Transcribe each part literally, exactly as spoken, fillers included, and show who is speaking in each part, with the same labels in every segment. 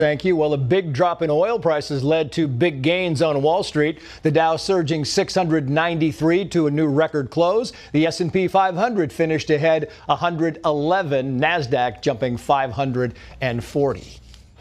Speaker 1: Thank you. Well, a big drop in oil prices led to big gains on Wall Street. The Dow surging six hundred ninety-three to a new record close. The S and P five hundred finished ahead one hundred eleven. NASDAQ jumping five hundred forty.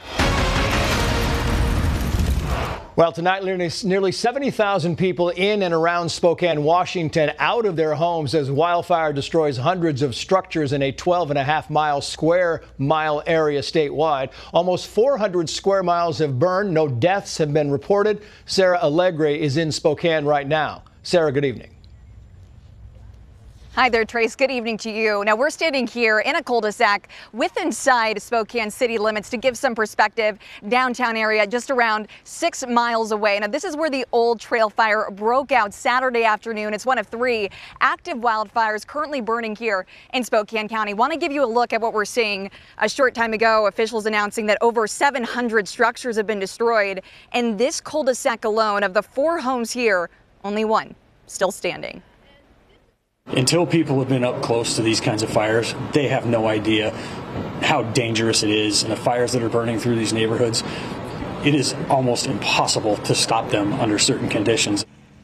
Speaker 1: Well, tonight, nearly seventy thousand people in and around Spokane, Washington, out of their homes as wildfire destroys hundreds of structures in a twelve and a half mile square mile area statewide. Almost four hundred square miles have burned. No deaths have been reported. Sarah Allegre is in Spokane right now. Sarah, good evening.
Speaker 2: Hi there, Trace. Good evening to you. Now, we're standing here in a cul-de-sac with inside Spokane city limits to give some perspective. Downtown area just around six miles away. Now, this is where the Old Trail fire broke out Saturday afternoon. It's one of three active wildfires currently burning here in Spokane County. Want to give you a look at what we're seeing. A short time ago, officials announcing that over seven hundred structures have been destroyed. And this cul-de-sac alone, of the four homes here, only one still standing.
Speaker 3: Until people have been up close to these kinds of fires, they have no idea how dangerous it is. And the fires that are burning through these neighborhoods, it is almost impossible to stop them under certain conditions.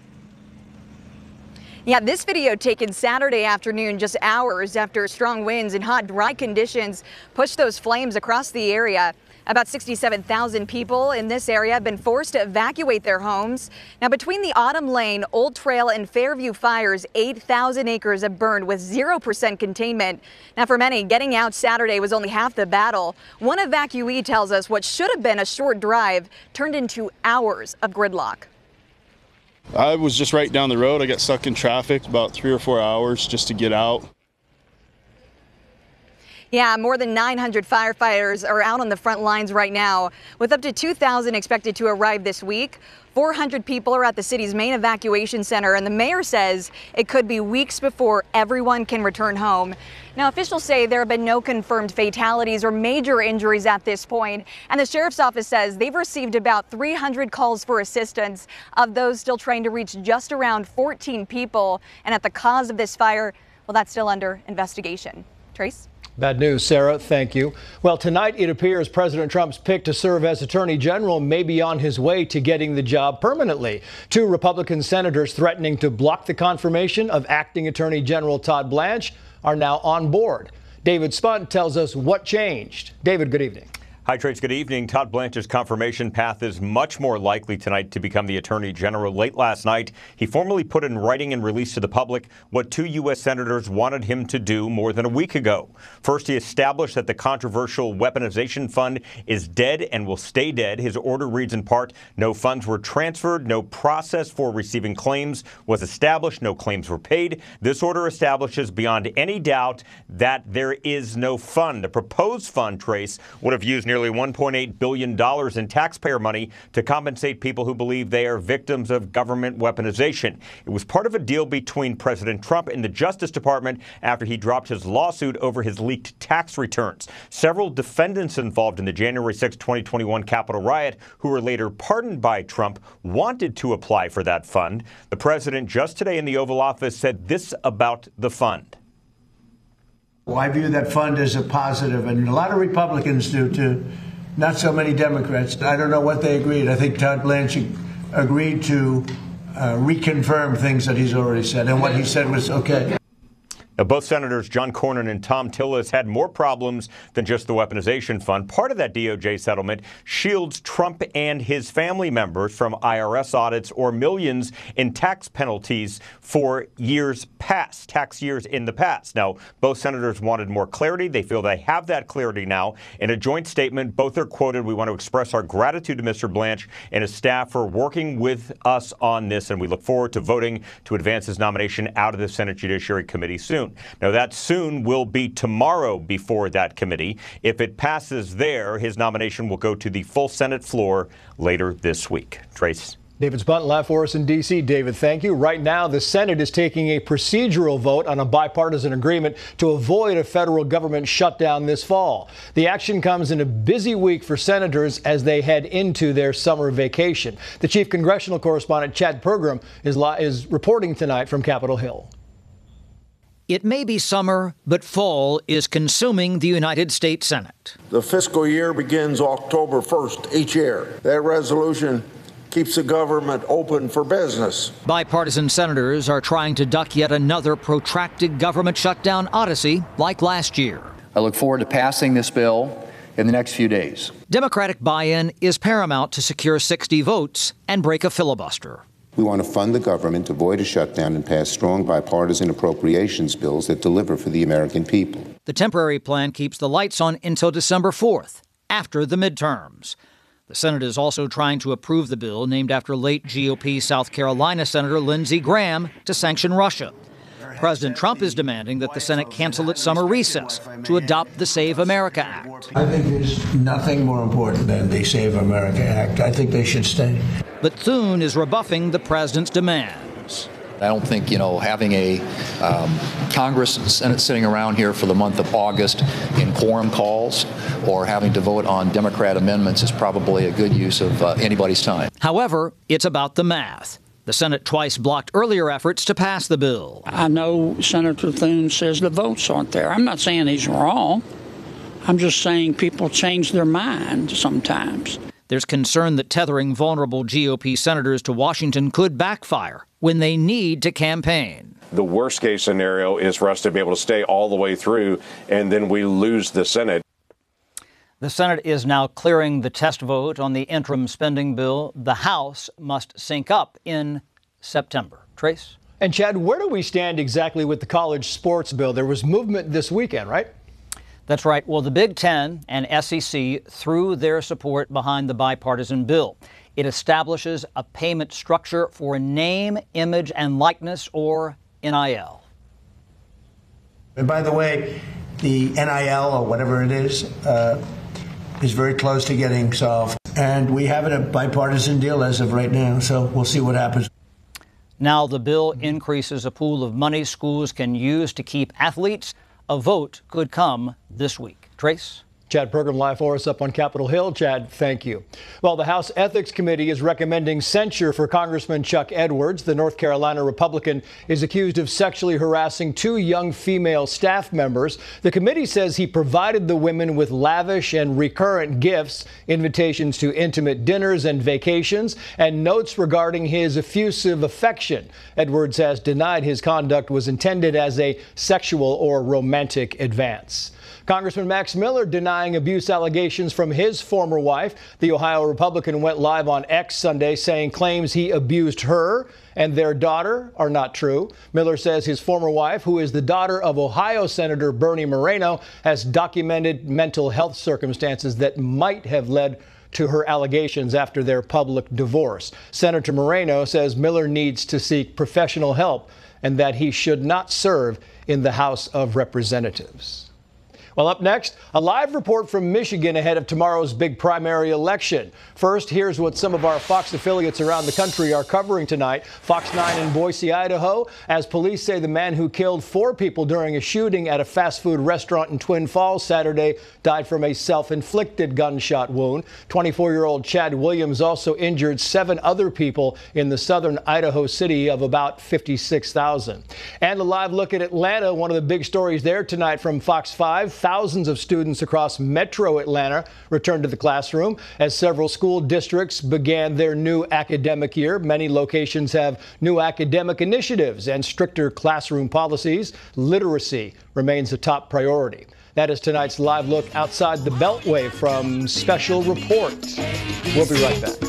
Speaker 2: Yeah, this video taken Saturday afternoon, just hours after strong winds and hot, dry conditions pushed those flames across the area. About sixty-seven thousand people in this area have been forced to evacuate their homes. Now, between the Autumn Lane, Old Trail, and Fairview fires, eight thousand acres have burned with zero percent containment. Now, for many, getting out Saturday was only half the battle. One evacuee tells us what should have been a short drive turned into hours of gridlock.
Speaker 4: I was just right down the road. I got stuck in traffic about three or four hours just to get out.
Speaker 2: Yeah, more than nine hundred firefighters are out on the front lines right now, with up to two thousand expected to arrive this week. four hundred people are at the city's main evacuation center, and the mayor says it could be weeks before everyone can return home. Now, officials say there have been no confirmed fatalities or major injuries at this point, and the sheriff's office says they've received about three hundred calls for assistance. Of those, still trying to reach just around fourteen people, and at the cause of this fire, well, that's still under investigation. Trace?
Speaker 1: Bad news, Sarah. Thank you. Well, tonight it appears President Trump's pick to serve as Attorney General may be on his way to getting the job permanently. Two Republican senators threatening to block the confirmation of Acting Attorney General Todd Blanche are now on board. David Spunt tells us what changed. David, good evening.
Speaker 5: Hi, Trace. Good evening. Todd Blanche's confirmation path is much more likely tonight to become the Attorney General. Late last night, he formally put in writing and released to the public what two U S senators wanted him to do more than a week ago. First, he established that the controversial weaponization fund is dead and will stay dead. His order reads in part, no funds were transferred, no process for receiving claims was established, no claims were paid. This order establishes beyond any doubt that there is no fund. A proposed fund, Trace, would have used nearly Nearly one point eight billion dollars in taxpayer money to compensate people who believe they are victims of government weaponization. It was part of a deal between President Trump and the Justice Department after he dropped his lawsuit over his leaked tax returns. Several defendants involved in the January sixth, twenty twenty-one Capitol riot, who were later pardoned by Trump, wanted to apply for that fund. The president just today in the Oval Office said this about the fund.
Speaker 6: Well, I view that fund as a positive, and a lot of Republicans do too, not so many Democrats. I don't know what they agreed. I think Todd Blanche agreed to uh, reconfirm things that he's already said, and what he said was okay.
Speaker 5: Now, both Senators John Cornyn and Thom Tillis had more problems than just the weaponization fund. Part of that D O J settlement shields Trump and his family members from I R S audits or millions in tax penalties for years past, tax years in the past. Now, both senators wanted more clarity. They feel they have that clarity now. In a joint statement, both are quoted, "We want to express our gratitude to Mister Blanche and his staff for working with us on this, and we look forward to voting to advance his nomination out of the Senate Judiciary Committee soon." Now, that soon will be tomorrow before that committee. If it passes there, his nomination will go to the full Senate floor later this week. Trace.
Speaker 1: David Spunt live for us in D C David, thank you. Right now, the Senate is taking a procedural vote on a bipartisan agreement to avoid a federal government shutdown this fall. The action comes in a busy week for senators as they head into their summer vacation. The chief congressional correspondent, Chad Pergram, is, is reporting tonight from Capitol Hill.
Speaker 7: It may be summer, but fall is consuming the United States Senate.
Speaker 8: The fiscal year begins October first each year. That resolution keeps the government open for business.
Speaker 7: Bipartisan senators are trying to duck yet another protracted government shutdown odyssey like last year.
Speaker 9: I look forward to passing this bill in the next few days.
Speaker 7: Democratic buy-in is paramount to secure sixty votes and break a filibuster.
Speaker 10: We want to fund the government, avoid a shutdown, and pass strong bipartisan appropriations bills that deliver for the American people.
Speaker 7: The temporary plan keeps the lights on until December fourth, after the midterms. The Senate is also trying to approve the bill named after late G O P South Carolina Senator Lindsey Graham to sanction Russia. President Trump is demanding that the Senate cancel its summer recess to adopt the Save America Act.
Speaker 6: I think there's nothing more important than the Save America Act. I think they should stay.
Speaker 7: But Thune is rebuffing the president's demands.
Speaker 9: I don't think, you know, having a um, Congress and Senate sitting around here for the month of August in quorum calls or having to vote on Democrat amendments is probably a good use of uh, anybody's time.
Speaker 7: However, it's about the math. The Senate twice blocked earlier efforts to pass the bill.
Speaker 11: I know Senator Thune says the votes aren't there. I'm not saying he's wrong. I'm just saying people change their mind sometimes.
Speaker 7: There's concern that tethering vulnerable G O P senators to Washington could backfire when they need to campaign.
Speaker 12: The worst case scenario is for us to be able to stay all the way through, and then we lose the Senate.
Speaker 7: The Senate is now clearing the test vote on the interim spending bill. The House must sync up in September. Trace?
Speaker 1: And Chad, where do we stand exactly with the college sports bill? There was movement this weekend, right?
Speaker 7: That's right. Well, the Big Ten and S E C threw their support behind the bipartisan bill. It establishes a payment structure for name, image, and likeness, or N I L.
Speaker 6: And by the way, the N I L, or whatever it is, uh, is very close to getting solved. And we have a bipartisan deal as of right now, so we'll see what happens.
Speaker 7: Now the bill increases a pool of money schools can use to keep athletes. A vote could come this week. Trace?
Speaker 1: Chad Pergram live for us up on Capitol Hill. Chad, thank you. Well, the House Ethics Committee is recommending censure for Congressman Chuck Edwards. The North Carolina Republican is accused of sexually harassing two young female staff members. The committee says he provided the women with lavish and recurrent gifts, invitations to intimate dinners and vacations, and notes regarding his effusive affection. Edwards has denied his conduct was intended as a sexual or romantic advance. Congressman Max Miller denying abuse allegations from his former wife. The Ohio Republican went live on X Sunday saying claims he abused her and their daughter are not true. Miller says his former wife, who is the daughter of Ohio Senator Bernie Moreno, has documented mental health circumstances that might have led to her allegations after their public divorce. Senator Moreno says Miller needs to seek professional help and that he should not serve in the House of Representatives. Well, up next, a live report from Michigan ahead of tomorrow's big primary election. First, here's what some of our Fox affiliates around the country are covering tonight. Fox nine in Boise, Idaho, as police say the man who killed four people during a shooting at a fast food restaurant in Twin Falls Saturday died from a self-inflicted gunshot wound. twenty-four-year-old Chad Williams also injured seven other people in the southern Idaho city of about fifty-six thousand. And a live look at Atlanta, one of the big stories there tonight from Fox five. Thousands of students across metro Atlanta returned to the classroom as several school districts began their new academic year. Many locations have new academic initiatives and stricter classroom policies. Literacy remains a top priority. That is tonight's live look outside the Beltway from Special Report. We'll be right back.